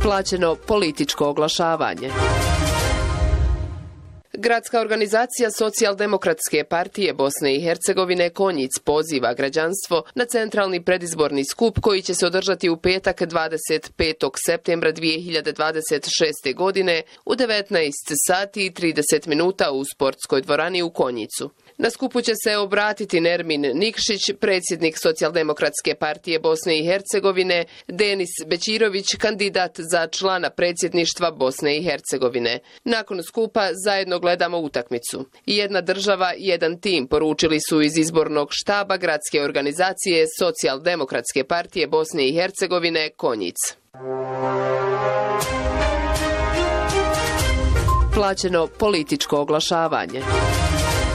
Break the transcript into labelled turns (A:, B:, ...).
A: Plaćeno političko oglašavanje. Gradska organizacija Socijaldemokratske partije Bosne i Hercegovine Konjic poziva građanstvo na centralni predizborni skup koji će se održati u petak 25. septembra 2026. godine u 19 sati i 30 minuta u sportskoj dvorani u Konjicu. Na skupu će se obratiti Nermin Nikšić, predsjednik Socijaldemokratske partije Bosne i Hercegovine, Denis Bećirović, kandidat za člana predsjedništva Bosne i Hercegovine. Nakon skupa zajedno gledamo utakmicu. Jedna država, jedan tim, poručili su iz izbornog štaba gradske organizacije Socijaldemokratske partije Bosne i Hercegovine Konjic. Plaćeno političko oglašavanje.